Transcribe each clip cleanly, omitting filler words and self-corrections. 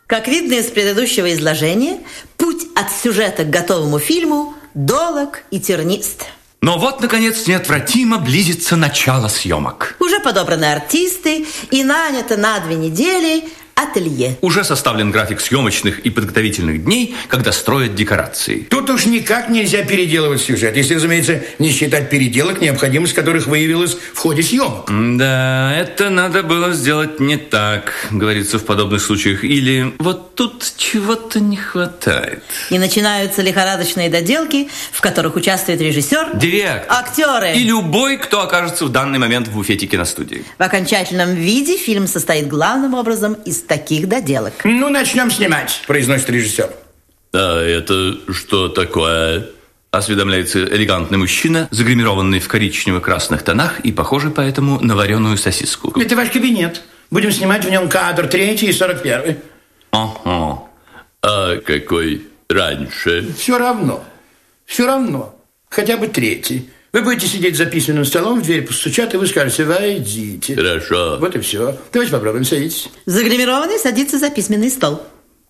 Как видно из предыдущего изложения, путь от сюжета к готовому фильму долог и тернист. Но вот, наконец, неотвратимо близится начало съемок. Уже подобраны артисты и нанято на 2 недели ателье. Уже составлен график съемочных и подготовительных дней, когда строят декорации. Тут уж никак нельзя переделывать сюжет, если, разумеется, не считать переделок, необходимость которых выявилась в ходе съемок. Да, это надо было сделать не так, говорится в подобных случаях. Или вот тут чего-то не хватает. И начинаются лихорадочные доделки, в которых участвует режиссер, директор, актеры и любой, кто окажется в данный момент в буфете киностудии. В окончательном виде фильм состоит главным образом из таких доделок. Ну, начнем снимать, произносит режиссер. А это что такое? Осведомляется элегантный мужчина, загримированный в коричнево-красных тонах и похожий поэтому на вареную сосиску. Это ваш кабинет. Будем снимать в нем кадр 3 и 41. Ага. А какой раньше? Все равно. Хотя бы 3. Вы будете сидеть за письменным столом, в дверь постучат, и вы скажете: войдите. Хорошо. Вот и все. Давайте попробуем, садитесь. Загримированный садится за письменный стол.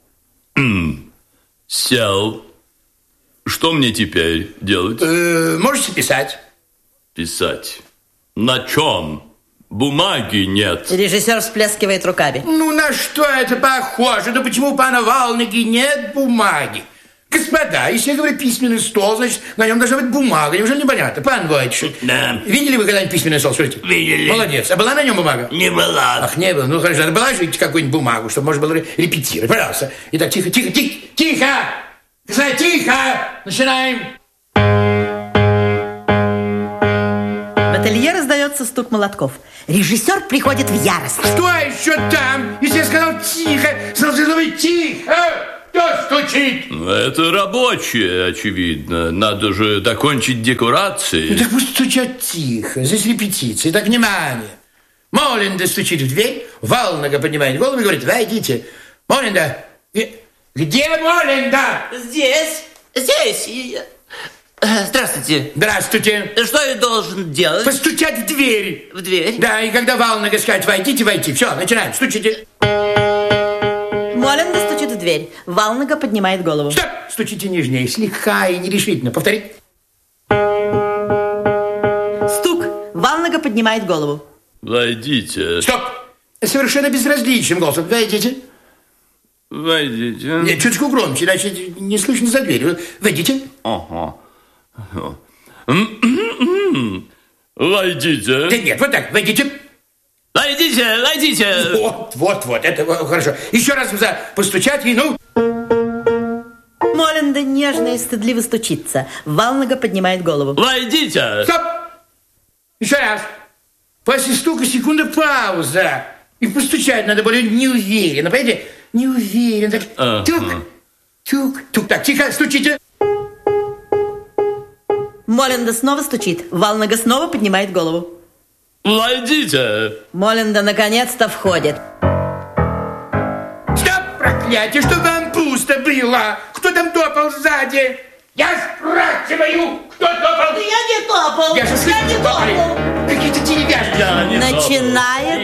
Сел. Что мне теперь делать? Можете писать. Писать. На чем? Бумаги нет. Режиссер всплескивает руками. Ну, на что это похоже? Да почему у пана Валныги нет бумаги? Господа, если я говорю письменный стол, значит, на нем должна быть бумага. Неужели непонятно? Пан Войтишек, Да. видели вы когда-нибудь письменный стол? Скажите. Видели. Молодец. А была на нем бумага? Не была. Ах, не было. Ну, хорошо. Надо положить какую-нибудь бумагу, чтобы можно было репетировать. Пожалуйста. Итак, тихо. Начинаем. В ателье раздается стук молотков. Режиссер приходит в ярость. Что еще там? Если я сказал тихо, сразу говорить тихо. Кто стучит? Это рабочие, очевидно. Надо же докончить декорации. Ну, так пусть стучат тихо. Здесь репетиция. Итак, внимание. Молинда стучит в дверь, Валнага поднимает голову и говорит: войдите. Молинда, где Молинда? Здесь. Здравствуйте. Здравствуйте. Что я должен делать? Постучать в дверь. В дверь? Да, и когда Валнага скажет: войдите, войти. Все, начинаем. Стучите. Молинда стучит в дверь. Валнага поднимает голову. Стоп! Стучите нежнее, слегка и нерешительно. Повтори. Стук. Валнага поднимает голову. Войдите. Стоп! Совершенно безразличным голосом. Войдите. Войдите. Нет, чуточку громче, иначе не слышно за дверью. Войдите. Ага. Войдите. Да нет, вот так. Войдите. Войдите. Вот. Это хорошо. Еще раз постучать и ну... Молинда нежно и стыдливо стучится. Валнага поднимает голову. Войдите. Стоп! Еще раз. После стука секунда пауза. И постучать надо более неуверенно. Понимаете? Неуверенно. Так, тук. Так, тихо, стучите. Молинда снова стучит. Валнага снова поднимает голову. Войдите. Молинда наконец-то входит. Стоп, проклятие, чтобы вам пусто было. Кто там топал сзади? Я спрашиваю, кто топал? Я не топал. Я же слышу, не топали. топал. Какие-то деревяшки. Начинает